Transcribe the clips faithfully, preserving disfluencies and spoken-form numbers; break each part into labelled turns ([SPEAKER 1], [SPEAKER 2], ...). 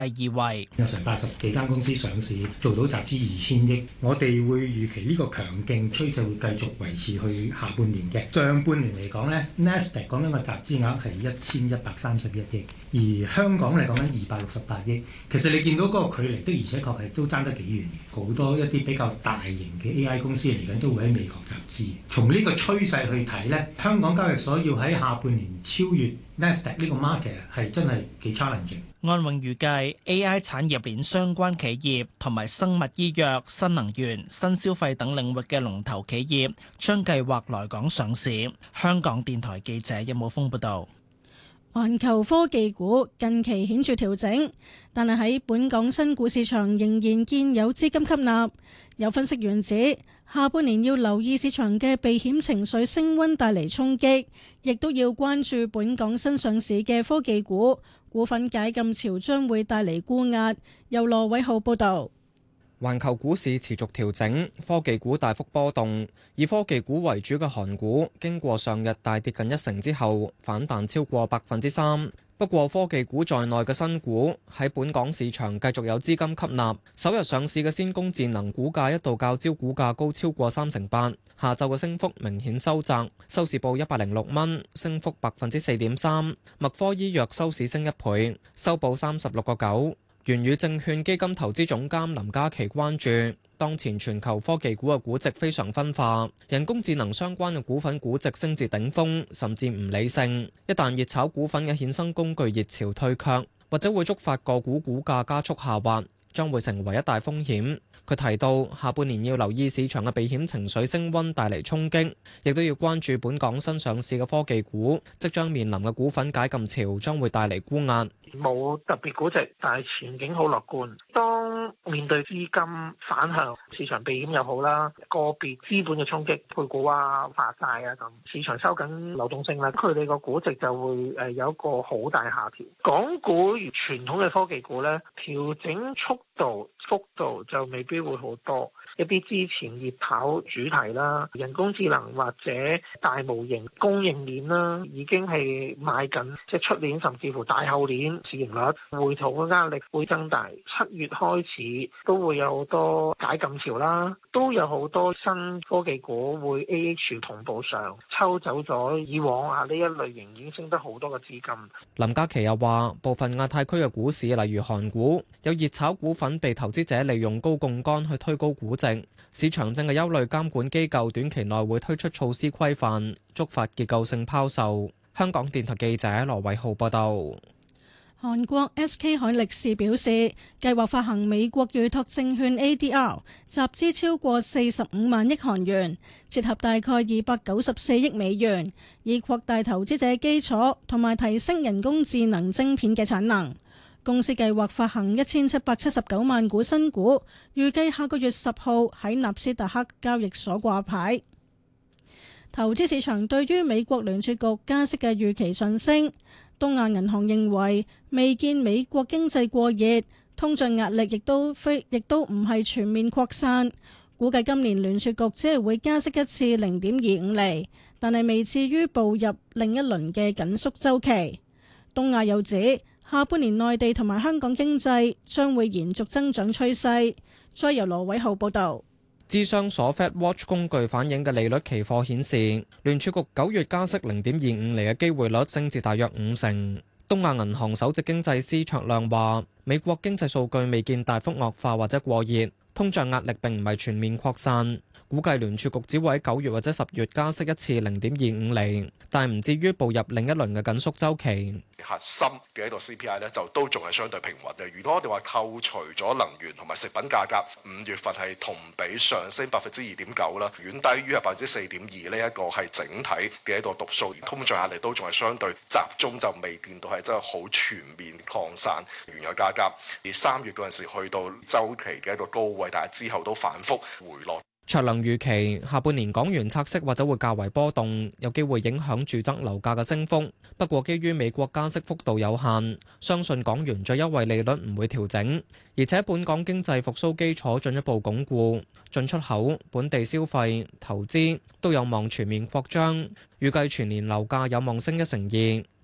[SPEAKER 1] 第二位。
[SPEAKER 2] 有成八十幾間公司上市，做到集資二千億，我哋會預期呢個強勁趨勢會繼續維持去下半年嘅。上半年嚟講呢 Nasdaq 講緊個集資額係一千一百三十一億，而香港嚟講緊二百六十八億。其實你見到嗰個距離的而且確係都爭得幾遠嘅，好多一啲比較大型嘅 A I 公司嚟緊都會喺美國集資。從呢個趨勢去睇呢，香港交易所要喺下半年超越 Nasdaq 呢個 market 係真係幾 challenging。
[SPEAKER 1] 安永預計 A I 產業鏈相關企業同埋生物醫藥、新能源、新消費等領域嘅龍頭企業將計劃來港上市。香港電台記者任武峯報道。
[SPEAKER 3] 環球科技股近期顯著調整，但係喺本港新股市場仍然見有資金吸納。有分析員指，下半年要留意市場嘅避險情緒升溫帶嚟衝擊，亦都要關注本港新上市嘅科技股股份解禁潮將會帶嚟沽壓。由羅偉浩報道。
[SPEAKER 4] 環球股市持續調整，科技股大幅波動，以科技股為主嘅韓股經過上日大跌近一成之後，反彈超過百分之三。不過科技股在內嘅新股喺本港市場繼續有資金吸納，首日上市嘅先鋒智能股價一度較招股價高超過三成八，下晝嘅升幅明顯收窄，收市報一百零六蚊，升幅百分之四點三。麥科醫藥收市升一倍，收報三十六個九。元宇證券基金投資總監林嘉琪關注，當前全球科技股嘅估值非常分化，人工智能相關嘅股份估值升至頂峰，甚至唔理性。一旦熱炒股份嘅衍生工具熱潮退卻，或者會觸發個股股價加速下滑，將會成為一大風險。佢提到，下半年要留意市場嘅避險情緒升溫帶嚟衝擊，亦都要關注本港新上市嘅科技股即將面臨嘅股份解禁潮將會帶嚟沽壓。
[SPEAKER 5] 冇特別估值，但係前景好樂觀。當面對資金反向，市場避險又好啦，個別資本嘅衝擊，配股啊、發債啊咁，市場收緊流動性啦，佢哋個估值就會誒有一個好大下調。港股如傳統嘅科技股咧，調整速度幅度就未必會好多。一啲之前熱炒主題啦，人工智能或者大模型供應鏈啦，已經係賣緊，即係出年甚至乎大後年市盈率回吐嘅壓力會增大。七月開始都會有好多解禁潮啦，都有好多新科技股會 A H 同步上，抽走咗以往啊呢一類型已經升得好多嘅資金。
[SPEAKER 4] 林嘉琪又話，部分亞太區嘅股市，例如韓股，有熱炒股份被投資者利用高槓桿去推高估值。市場正係憂慮監管機構短期內會推出措施規範，觸發結構性拋售。香港電台記者羅偉浩報道。
[SPEAKER 3] 韓國 S K 海力士表示，計劃發行美國預託證券 A D R， 集資超過四十五萬億韓元，折合大概二百九十四億美元，以擴大投資者基礎同埋提升人工智能晶片嘅產能。公司計劃發行一千七百七十九萬股新股，預計下個月十號喺納斯達克交易所掛牌。投資市場對於美國聯儲局加息嘅預期上升。東亞銀行認為未見美國經濟過熱，通脹壓力亦都非亦都唔係全面擴散。估計今年聯儲局只係會加息一次零點二五厘，但係未至於步入另一輪嘅緊縮週期。東亞又指，下半年內地同埋香港經濟將會延續增長趨勢。再由羅偉浩報道。
[SPEAKER 4] 諮商所 Fed Watch 工具反映嘅利率期貨顯示，聯儲局九月加息零點二五厘嘅機會率升至大約五成。東亞銀行首席經濟師卓亮話，美國經濟數據未見大幅惡化或者過熱，通脹壓力並唔係全面擴散。估計聯儲局只會喺九月或者十月加息一次零點二五厘，但唔至於步入另一輪嘅緊縮週期。
[SPEAKER 6] 核心嘅一個 C P I 咧，就都仲係相對平穩嘅。如果我哋話扣除咗能源同埋食品價格，五月份係同比上升百分之二點九啦，遠低於係百分之四點二呢一個係整體嘅一個讀數。通脹壓力都仲係相對集中，就未見到係真係好全面擴散原油價格。而三月嗰陣時去到週期嘅一個高位，但係之後都反覆回落。
[SPEAKER 4] 卓亮預期下半年港元拆息或者會較為波動，有機會影響住宅樓價嘅升幅。不過基於美國加息幅度有限，相信港元最優惠利率唔會調整，而且本港經濟復甦基礎進一步鞏固，進出口、本地消費、投資都有望全面擴張。預計全年樓價有望升一成二。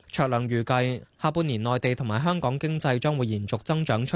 [SPEAKER 4] 卓亮預計下半年內地同埋香港經濟將會延續增長趨